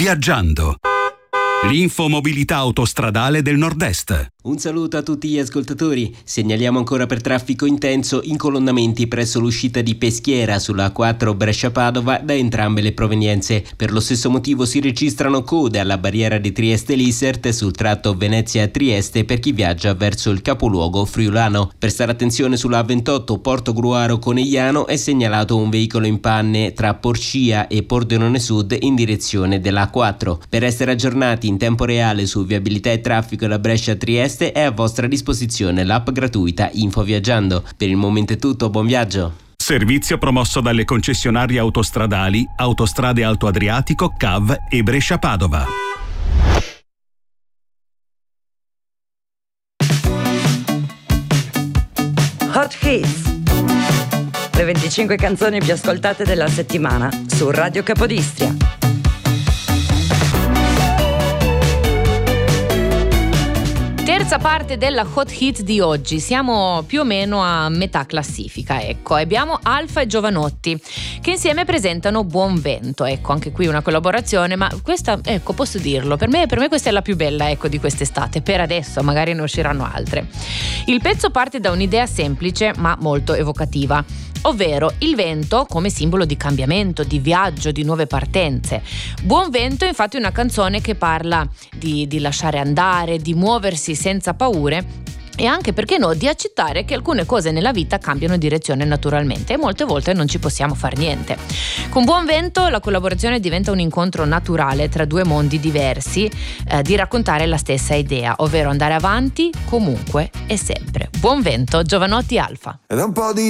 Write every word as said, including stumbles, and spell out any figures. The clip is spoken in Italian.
Viaggiando. L'infomobilità autostradale del Nord-Est. Un saluto a tutti gli ascoltatori. Segnaliamo ancora per traffico intenso incolonnamenti presso l'uscita di Peschiera sulla A quattro Brescia-Padova da entrambe le provenienze. Per lo stesso motivo si registrano code alla barriera di Trieste-Lissert sul tratto Venezia-Trieste per chi viaggia verso il capoluogo friulano. Per stare attenzione sulla A ventotto Portogruaro-Conegliano è segnalato un veicolo in panne tra Porcia e Pordenone Sud in direzione della A quattro. Per essere aggiornati in tempo reale su viabilità e traffico da Brescia-Trieste è a vostra disposizione l'app gratuita Info Viaggiando. Per il momento è tutto, buon viaggio. Servizio promosso dalle concessionarie autostradali Autostrade Alto Adriatico, C A V e Brescia-Padova. Hot Hits, le venticinque canzoni più ascoltate della settimana su Radio Capodistria. Terza parte della Hot Hit di oggi, siamo più o meno a metà classifica, ecco. Abbiamo Alfa e Giovanotti che insieme presentano Buon Vento, ecco, anche qui una collaborazione, ma questa, ecco, posso dirlo, per me, per me questa è la più bella, ecco, di quest'estate, per adesso, magari ne usciranno altre. Il pezzo parte da un'idea semplice ma molto evocativa, ovvero il vento come simbolo di cambiamento, di viaggio, di nuove partenze. Buon Vento è infatti una canzone che parla di, di lasciare andare, di muoversi senza paure e anche, perché no, di accettare che alcune cose nella vita cambiano direzione naturalmente e molte volte non ci possiamo far niente. Con Buon Vento la collaborazione diventa un incontro naturale tra due mondi diversi eh, di raccontare la stessa idea, ovvero andare avanti comunque e sempre. Buon Vento, Giovanotti Alfa. Ed è un po' di